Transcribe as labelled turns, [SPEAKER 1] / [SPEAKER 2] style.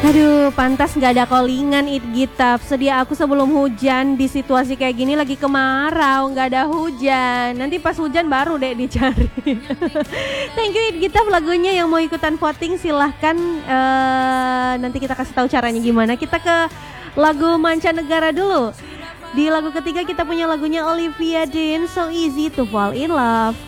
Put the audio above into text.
[SPEAKER 1] Aduh, pantas nggak ada callingan It Gitap. Sedia aku sebelum hujan, di situasi kayak gini lagi kemarau, nggak ada hujan. Nanti pas hujan baru deh dicari. Thank you It Gitap, lagunya yang mau ikutan voting silahkan. Nanti kita kasih tahu caranya gimana. Kita ke lagu mancanegara dulu. Di lagu ketiga kita punya lagunya Olivia Dean, So Easy to Fall in Love.